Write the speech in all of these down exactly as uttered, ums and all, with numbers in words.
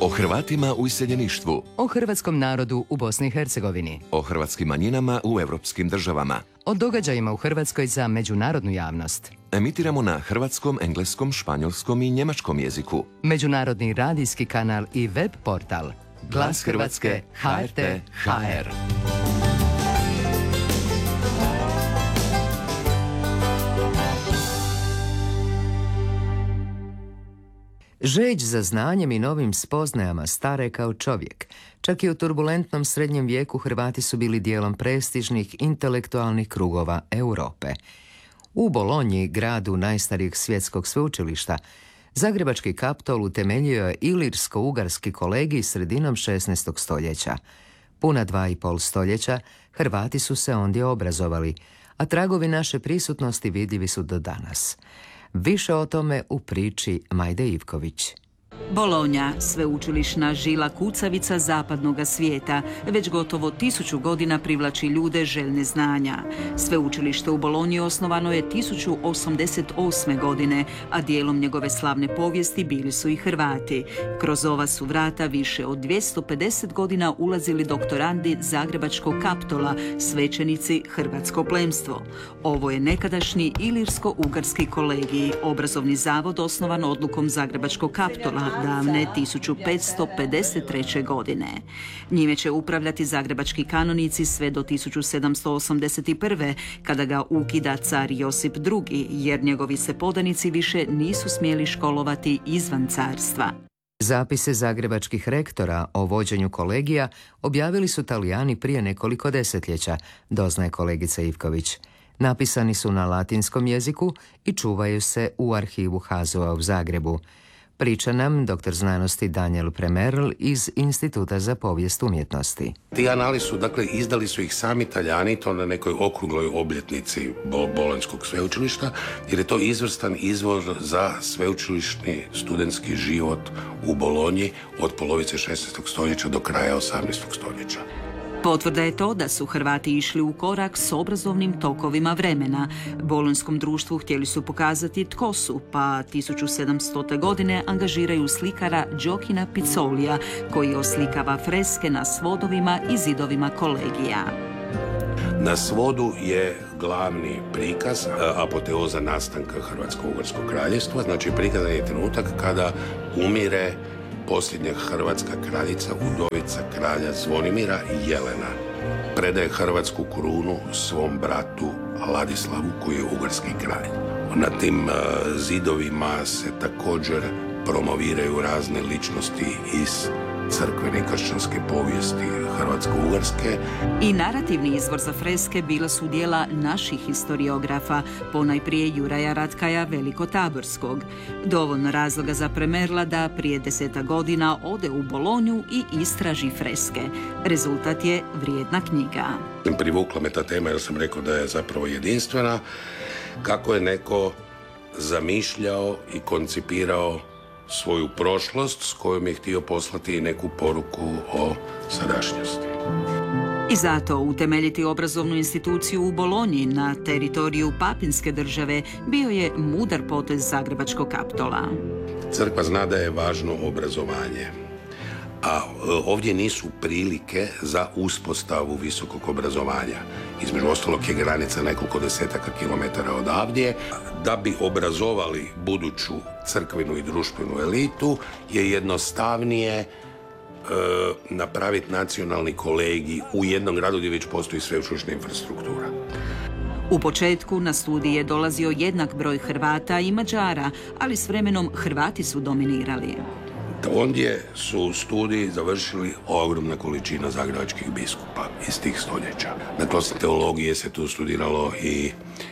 O Hrvatima u iseljeništvu. O hrvatskom narodu u Bosni i Hercegovini. O hrvatskim manjinama u europskim državama. O događajima u Hrvatskoj za međunarodnu javnost. Emitiramo na hrvatskom, engleskom, španjolskom i njemačkom jeziku. Međunarodni radijski kanal i web portal. Glas Hrvatske, H R T H R. Žeđ za znanjem i novim spoznajama stare kao čovjek. Čak i u turbulentnom srednjem vijeku Hrvati su bili dijelom prestižnih intelektualnih krugova Europe. U Bolonji, gradu najstarijeg svjetskog sveučilišta, zagrebački Kaptol utemeljio je Ilirsko-ugarski kolegij sredinom šesnaestog stoljeća. Puna dva i pol stoljeća Hrvati su se ondje obrazovali, a tragovi naše prisutnosti vidljivi su do danas. Više o tome u priči Majde Ivković. Bolonja, sveučilišna žila kucavica zapadnog svijeta, već gotovo tisuću godina privlači ljude željne znanja. Sveučilište u Bolonji osnovano je tisuću osamdeset osme. godine, a dijelom njegove slavne povijesti bili su i Hrvati. Kroz ova su vrata više od dvjesto pedeset godina ulazili doktorandi Zagrebačkog Kaptola, svećenici hrvatsko plemstvo. Ovo je nekadašnji Ilirsko-ugarski kolegij, obrazovni zavod osnovan odlukom Zagrebačkog Kaptola davne tisuću petsto pedeset treće. godine. Njime će upravljati zagrebački kanonici sve do tisuću sedamsto osamdeset prve. kada ga ukida car Josip drugi, jer njegovi se podanici više nisu smjeli školovati izvan carstva. Zapise zagrebačkih rektora o vođenju kolegija objavili su Talijani prije nekoliko desetljeća, doznaje kolegica Ivković. Napisani su na latinskom jeziku i čuvaju se u arhivu H A Z O-a u Zagrebu. Priča nam doktor znanosti Daniel Premerl iz Instituta za povijest umjetnosti. Ti anali su, dakle, izdali su ih sami Talijani, to na nekoj okrugloj obljetnici Bolonjskog sveučilišta, jer je to izvrstan izvor za sveučilišni studentski život u Bolonji od polovice šesnaestog stoljeća do kraja osamnaestog stoljeća. Potvrda je to da su Hrvati išli u korak s obrazovnim tokovima vremena. Bolonjskom društvu htjeli su pokazati tko su, pa tisuću sedamstote. godine angažiraju slikara Giochina Pizzolia, koji oslikava freske na svodovima i zidovima kolegija. Na svodu je glavni prikaz apoteoza nastanka Hrvatsko-ugarskog kraljevstva, znači prikazan je trenutak kada umire posljednja hrvatska kraljica, udovica kralja Zvonimira, Jelena. Predaje hrvatsku krunu svom bratu Ladislavu, koji je ugarski kralj. Na tim uh, zidovima se također promoviraju razne ličnosti iz crkvene i kršćanske povijesti Hrvatsko-ugarske. I narativni izvor za freske bila su dijela naših historiografa, ponajprije Juraja Ratkaja Velikotaborskog. Dovoljno razloga za Premerla da prije deseta godina ode u Bolonju i istraži freske. Rezultat je vrijedna knjiga. Privukla me ta tema jer sam rekao da je zapravo jedinstvena. Kako je neko zamišljao i koncipirao svoju prošlost s kojom je htio poslati neku poruku o sadašnjosti. I zato utemeljiti obrazovnu instituciju u Bolonji na teritoriju Papinske države bio je mudar potez Zagrebačkog Kaptola. Crkva zna da je važno obrazovanje, a ovdje nisu prilike za uspostavu visokog obrazovanja. Između ostalog je granica nekoliko desetaka kilometara odavdje. Da bi obrazovali buduću crkvenu i društvenu elitu je jednostavnije e, napraviti nacionalni kolegij u jednom gradu gdje već postoji sveučilišna infrastruktura. U početku na studij je dolazio jednak broj Hrvata i Mađara, ali s vremenom Hrvati su dominirali. Ondje su studiji završili ogromna količina zagrebačkih biskupa iz tih stoljeća. Dakle, osim teologije se tu studiralo i,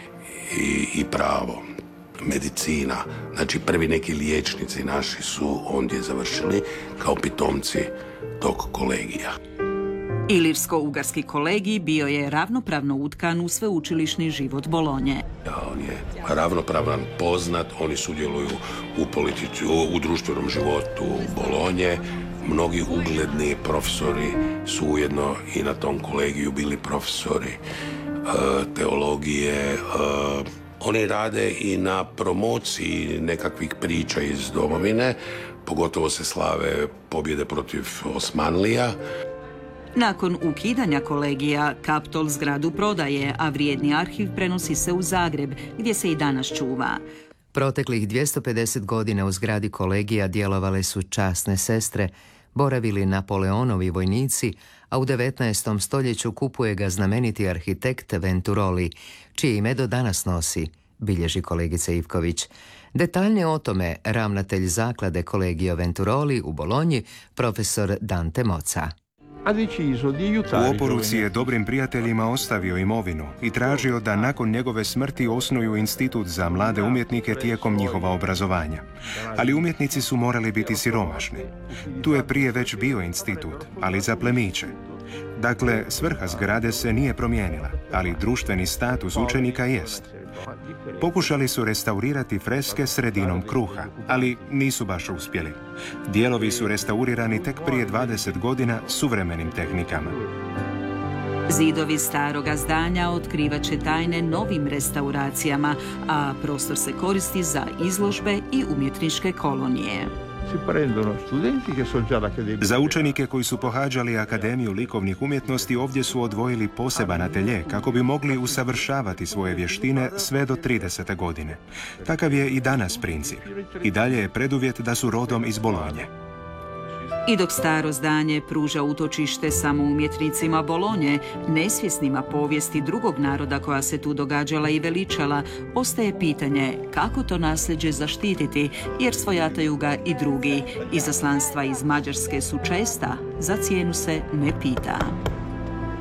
i, i pravo, medicina. Znači, prvi neki liječnici naši su ondje završili kao pitomci tog kolegija. Ilirsko-ugarski kolegij bio je ravnopravno utkan u sveučilišni život Bolonje. On je ravnopravan, poznat, oni sudjeluju u, politici, u, u društvenom životu Bolonje. Mnogi ugledni profesori su ujedno i na tom kolegiju bili profesori e, teologije, e, Oni rade i na promociji nekakvih priča iz domovine, pogotovo se slave pobjede protiv Osmanlija. Nakon ukidanja kolegija, Kaptol zgradu prodaje, a vrijedni arhiv prenosi se u Zagreb, gdje se i danas čuva. Proteklih dvjesto pedeset godina u zgradi kolegija djelovale su časne sestre, boravili Napoleonovi vojnici, a u devetnaestom stoljeću kupuje ga znameniti arhitekt Venturoli, čije ime do danas nosi, bilježi kolegica Ivković. Detaljnije o tome ravnatelj zaklade Collegio Venturoli u Bolonji, profesor Dante Moca. U oporuci je dobrim prijateljima ostavio imovinu i tražio da nakon njegove smrti osnuju institut za mlade umjetnike tijekom njihova obrazovanja. Ali umjetnici su morali biti siromašni. Tu je prije već bio institut, ali za plemiće. Dakle, svrha zgrade se nije promijenila, ali društveni status učenika jest. Pokušali su restaurirati freske sredinom kruha, ali nisu baš uspjeli. Dijelovi su restaurirani tek prije dvadeset godina suvremenim tehnikama. Zidovi staroga zdanja otkrivat će tajne novim restauracijama, a prostor se koristi za izložbe i umjetničke kolonije. Za učenike koji su pohađali Akademiju likovnih umjetnosti ovdje su odvojili poseban atelje kako bi mogli usavršavati svoje vještine sve do tridesete godine. Takav je i danas princip. I dalje je preduvjet da su rodom iz Bolonje. I dok staro zdanje pruža utočište samo umjetnicima Bolonje, nesvjesnima povijesti drugog naroda koja se tu događala i veličala, ostaje pitanje kako to nasljeđe zaštititi, jer svojataju ga i drugi. Izaslanstva iz Mađarske su česta, za cijenu se ne pita.